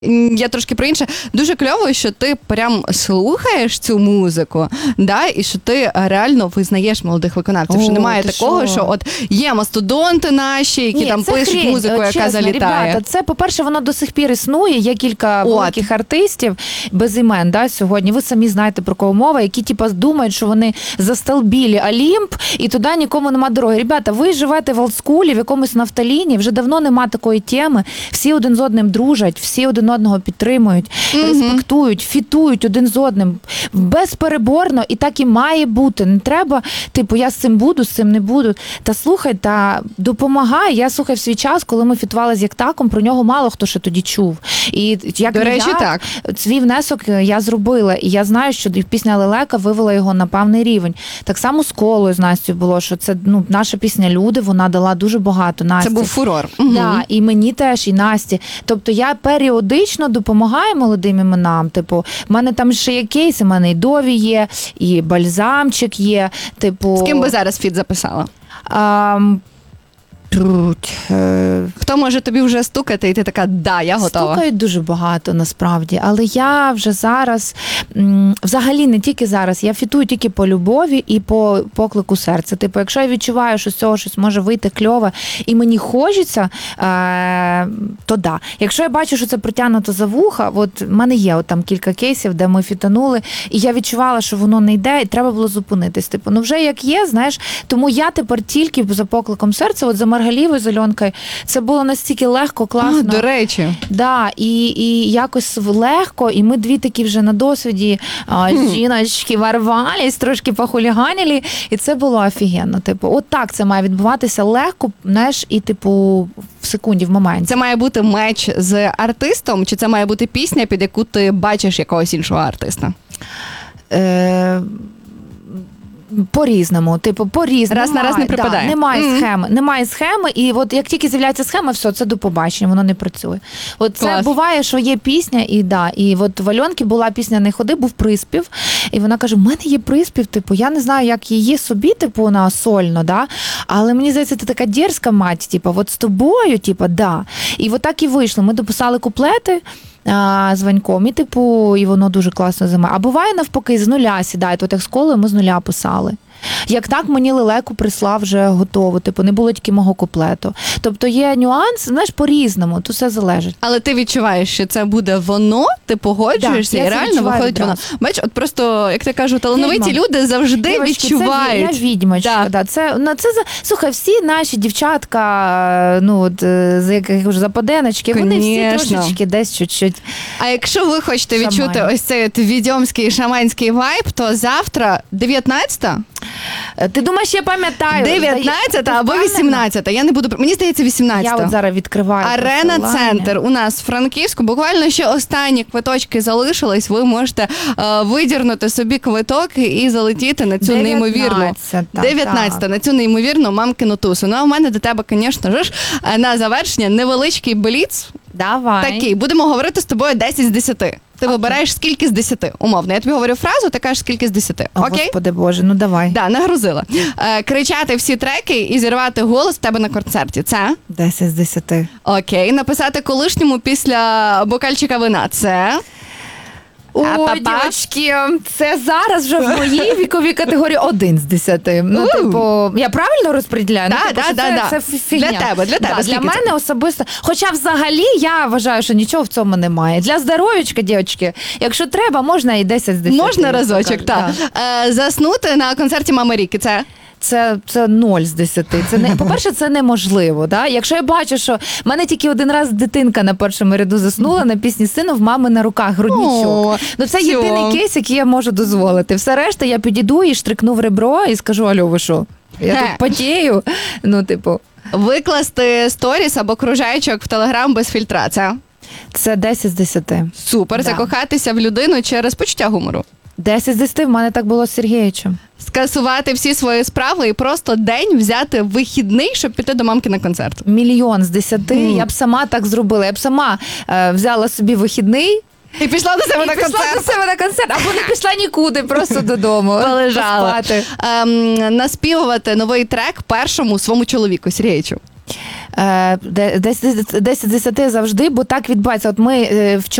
Я трошки про інше. Дуже кльово, що ти прям слухаєш цю музику, да, і що ти реально визнаєш молодих виконавців. Що немає такого, що от є мастодонти наші, які там пишуть музику, яка залітає. Ребята, це, по-перше, воно до сих пір існує. Є кілька великих артистів без імен, да, сьогодні. Ви самі знаєте, про кого мова, які типу думають, що вони застолбілі Олімп, і туди нікому нема дороги. Ребята, ви живете в олдскулі, в якомусь нафталіні, вже давно нема такої теми. Всі один з одним дружать, всі один одного підтримують, респектують, фітують один з одним. Безпереборно, і так і має бути. Не треба, типу, я з цим буду, з цим не буду. Та слухай, та допомагай. Я слухав свій час, коли ми фітували з Яктаком, про нього мало хто ще тоді чув. І як до речі, так. Свій внесок я зробила. І я знаю, що пісня Лелека вивела його на певний рівень. Так само з Колою, з Настю було, що це наша пісня «Люди», вона дала дуже багато Насті. Це був фурор. Да, і мені теж, і Насті. Тобто я періодично допомагаю молодим іменам. Типу, в мене там ще є кейси, в мене і Дові є, і Бальзамчик є. Типу... З ким би зараз фіт записала? Хто може тобі вже стукати, і ти така, да, я готова? Стукають дуже багато, насправді. Але я вже зараз, взагалі не тільки зараз, я фітую тільки по любові і по поклику серця. Типу, якщо я відчуваю, що з цього щось може вийти кльове, і мені хочеться, то да. Якщо я бачу, що це притягнуто за вуха, от в мене є от там кілька кейсів, де ми фітанули, і я відчувала, що воно не йде, і треба було зупинитись. Типу, вже як є, знаєш, тому я тепер тільки за покликом серця, от за Маргалівою, з Альонкою, це було настільки легко, класно. До речі. Да, і якось легко, і ми дві такі вже на досвіді жіночки ворвались, трошки похуліганили, і це було офігенно. Типу, от так це має відбуватися легко, знаєш, і типу в секунді, в моменті. Це має бути меч з артистом, чи це має бути пісня, під яку ти бачиш якогось іншого артиста? По-різному, по-різному. Раз на раз не припадає. Да, немає схеми, і от як тільки з'являється схема, все, це до побачення, воно не працює. От це Клас. буває, що є пісня, і от в Альонки була пісня «Не ходи», був приспів, і вона каже, в мене є приспів, я не знаю, як її собі, на сольно, да, але мені здається, ти така дерзка мать, от з тобою, да. І от так і вийшло. Ми дописали куплети з Ваньком, і воно дуже класно займає. А буває навпаки, з нуля сідають, от як з Колою ми з нуля писали. Як так, мені Лелеку прислав вже готово, не було тільки мого куплету. Тобто є нюанс, знаєш, по-різному, то все залежить. Але ти відчуваєш, що це буде воно, ти погоджуєшся, і реально виходить воно. Бач, от просто, як ти кажу, талановиті люди завжди відчувають. Це я відьмачка, да. Слухай, всі наші дівчатка, з яких вже западеночки, вони всі трошечки десь чуть-чуть. А якщо ви хочете відчути ось цей відьомський шаманський вайб, то завтра 19-та? Ти думаєш, я пам'ятаю? 19 або 18. Я не буду... Мені здається, 18. Я от зараз відкриваю. Арена-центр у нас в Франківську. Буквально ще останні квиточки залишились. Ви можете видірнути собі квиток і залетіти на цю неймовірну... 19 на цю неймовірну мамкину тусу. Ну, а в мене до тебе, звісно ж, на завершення невеличкий бліц. Давай. Такий. Будемо говорити з тобою 10 з 10. Ти вибираєш скільки з 10, умовно. Я тобі говорю фразу, ти кажеш скільки з 10. Окей? Господи Боже, ну давай. Да, нагрузила. Кричати всі треки і зірвати голос в тебе на концерті. Це? 10 з 10. Окей. Написати колишньому після бокальчика вина. Це? Ой, дівчатки, це зараз вже в моїй віковій категорії 1 з 10. Я правильно розподіляю? Це фігня. Для тебе. Для мене особисто. Хоча взагалі я вважаю, що нічого в цьому немає. Для здоров'ячка, дівчатки, якщо треба, можна і 10 з 10. Можна разочок, так. Заснути на концерті Мами Ріки. Це? Це 0 з 10. По-перше, це неможливо. Да? Якщо я бачу, що в мене тільки один раз дитинка на першому ряду заснула на пісні «Сину» в мами на руках, грудничок. Це єдиний кейс, який я можу дозволити. Все решта я підійду і штрикну в ребро і скажу, алло, ви що? Я тут потію. Викласти сторіс або кружечок в Телеграм без фільтра. Це 10 з 10. Супер. Закохатися в людину через почуття гумору. 10 з 10, в мене так було з Сергієчем. Скасувати всі свої справи і просто день взяти вихідний, щоб піти до мамки на концерт. 1,000,000 з 10. Я б сама так зробила. Я б сама взяла собі вихідний. І пішла до себе на концерт. Або не пішла нікуди, просто додому. Полежала. Наспівувати новий трек першому своєму чоловіку, Сергійчу. 10 з 10 завжди, бо так відбувається. От ми вчора